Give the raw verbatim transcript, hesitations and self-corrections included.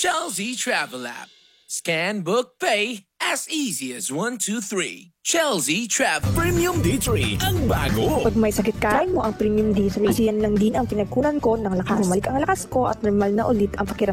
Chelsea Travel App. Scan, book, pay as easy as one, two, three. Chelsea Travel. Premium D three, ang bago. Pag may sakit ka, try mo ang Premium D three. Kasi yan lang din ang pinagkunan ko ng lakas. Bumalik ang lakas ko at normal na ulit ang pakiramdam.